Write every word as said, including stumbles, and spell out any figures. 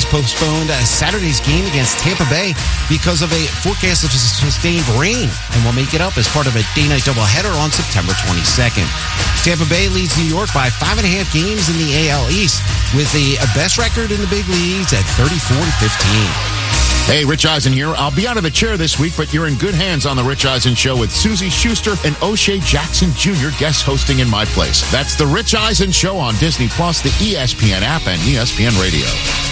Yankees postponed uh, Saturday's game against Tampa Bay because of a forecast of sustained rain and will make it up as part of a day-night doubleheader on September twenty-second. Tampa Bay leads New York by five and a half games in the A L East with the best record in the big leagues at thirty-four to fifteen. Hey, Rich Eisen here. I'll be out of the chair this week, but you're in good hands on The Rich Eisen Show with Susie Schuster and O'Shea Jackson Junior guest hosting in my place. That's The Rich Eisen Show on Disney Plus, the E S P N app, and E S P N Radio.